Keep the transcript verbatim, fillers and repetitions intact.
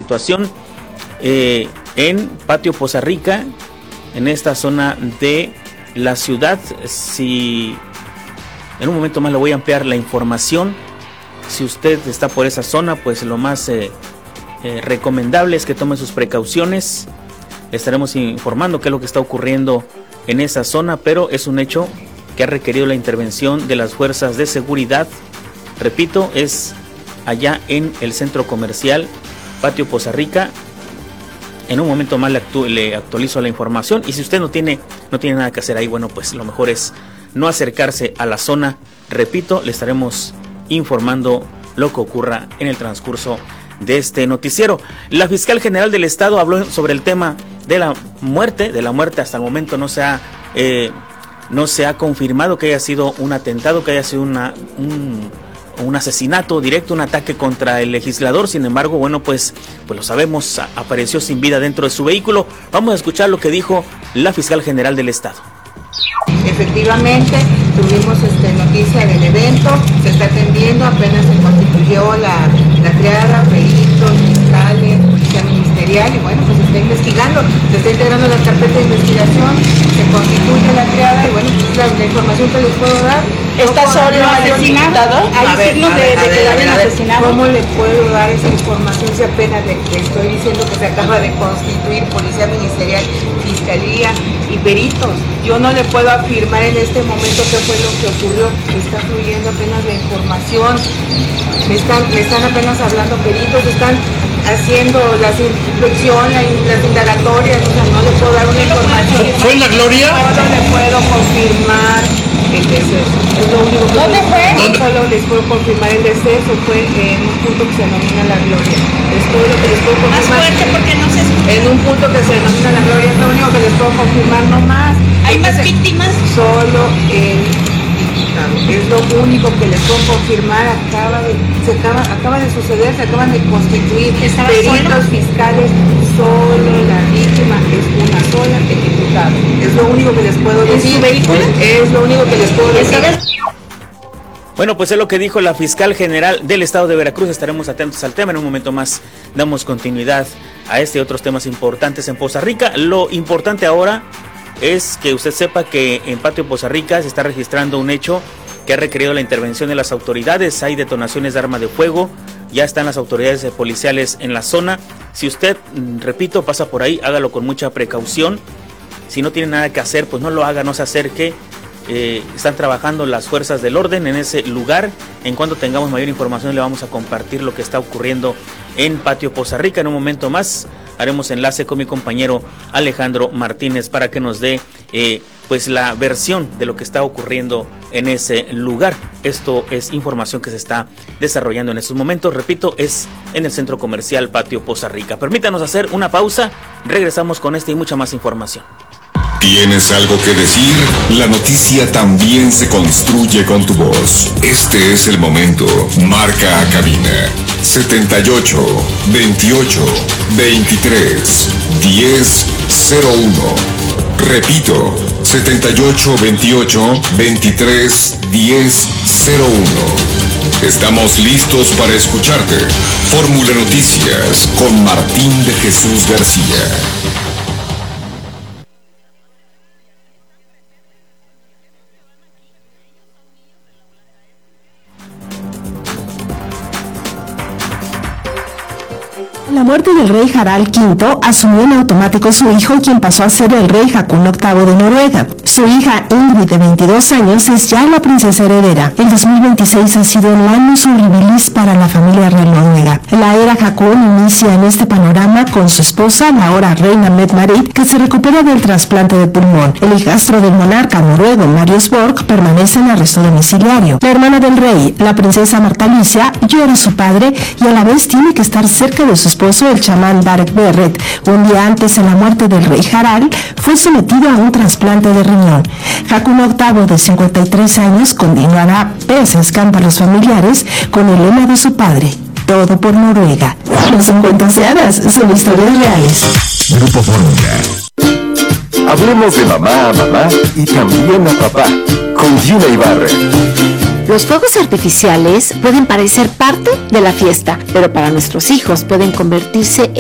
situación eh, en Patio Poza Rica, en esta zona de la ciudad. Si en un momento más le voy a ampliar la información. Si usted está por esa zona, pues lo más eh, eh, recomendable es que tome sus precauciones. Le estaremos informando qué es lo que está ocurriendo en esa zona, pero es un hecho que ha requerido la intervención de las fuerzas de seguridad. Repito, es allá en el centro comercial Patio Poza Rica. En un momento más le, actu- le actualizo la información, y si usted no tiene, no tiene nada que hacer ahí, bueno, pues lo mejor es no acercarse a la zona. Repito, le estaremos informando lo que ocurra en el transcurso de este noticiero. La fiscal general del estado habló sobre el tema de la muerte, de la muerte hasta el momento no se ha, eh, no se ha confirmado que haya sido un atentado, que haya sido una, un, un asesinato directo, un ataque contra el legislador. Sin embargo, bueno, pues, pues lo sabemos, a, apareció sin vida dentro de su vehículo. Vamos a escuchar lo que dijo la fiscal general del estado. Efectivamente, tuvimos este, noticia del evento, se está atendiendo, apenas se constituyó la, la triada, peritos, fiscales, policía ministerial, y bueno, pues se está investigando, se está integrando la carpeta de investigación, se constituye la triada, y bueno, pues la, la información que les puedo dar. ¿Está solo asesinado? ¿Hay signos de, de que lo habían asesinado? ¿Cómo le puedo dar esa información si apenas le, le estoy diciendo que se acaba de constituir policía ministerial, fiscalía y peritos? Yo no le puedo afirmar en este momento qué fue lo que ocurrió. Está fluyendo apenas la información, me están, me están apenas hablando peritos, están haciendo las inspecciones, las indagatorias, o sea, no le puedo dar una información. ¿Fue en la Gloria? Solo le puedo confirmar el deceso. Es lo único que ¿Dónde fue? Solo les puedo confirmar el deceso, fue en un punto que se denomina La Gloria. Es todo lo que les puedo confirmar. Más fuerte porque no se escucha. En un punto que se denomina La Gloria, es lo único que les puedo confirmar, no más. ¿Hay más Entonces, víctimas? Solo el imputado. Es lo único que les puedo confirmar. Acaba de, se acaba, acaba de suceder, se acaban de constituir peritos fiscales. Solo la víctima es una sola, el imputado. Es lo único que les puedo decir. Es lo único que les puedo decir. Bueno, pues es lo que dijo la fiscal general del estado de Veracruz. Estaremos atentos al tema. En un momento más damos continuidad a este y otros temas importantes en Poza Rica. Lo importante ahora es que usted sepa que en Patio Poza Rica se está registrando un hecho que ha requerido la intervención de las autoridades. Hay detonaciones de arma de fuego. Ya están las autoridades policiales en la zona. Si usted, repito, pasa por ahí, hágalo con mucha precaución. Si no tiene nada que hacer, pues no lo haga, no se acerque. Eh, están trabajando las fuerzas del orden en ese lugar. En cuanto tengamos mayor información le vamos a compartir lo que está ocurriendo en Patio Poza Rica. En un momento más haremos enlace con mi compañero Alejandro Martínez para que nos dé eh, pues la versión de lo que está ocurriendo en ese lugar. Esto es información que se está desarrollando en estos momentos. Repito, es en el centro comercial Patio Poza Rica. Permítanos hacer una pausa. Regresamos con esta y mucha más información. ¿Tienes algo que decir? La noticia también se construye con tu voz. Este es el momento. Marca a cabina setenta y ocho, veintiocho, veintitrés, diez, cero uno. Repito, setenta y ocho, veintiocho, veintitrés, diez, cero uno. Estamos listos para escucharte. Fórmula Noticias con Martín de Jesús García. La muerte del rey Harald quinto asumió en automático su hijo, quien pasó a ser el rey Haakon octavo de Noruega. Su hija Ingrid, de veintidós años, es ya la princesa heredera. El dos mil veintiséis ha sido el annus horribilis para la familia real noruega. La era Haakon inicia en este panorama con su esposa, la ahora reina Mette-Marit, que se recupera del trasplante de pulmón. El hijastro del monarca noruego, Marius Borg, permanece en arresto domiciliario. La hermana del rey, la princesa Marta Alicia, llora a su padre y a la vez tiene que estar cerca de su esposo, el chamán Darek Berret. Un día antes de la muerte del rey Harald, fue sometido a un trasplante de riñón. Haakon octavo, de cincuenta y tres años, continuará, pese a escándalos familiares, con el lema de su padre: todo por Noruega. No son cuentaseadas, son historias reales. Grupo Fórmula. Hablemos de mamá a mamá y también a papá, con Gina Ibarra. Los fuegos artificiales pueden parecer parte de la fiesta, pero para nuestros hijos pueden convertirse en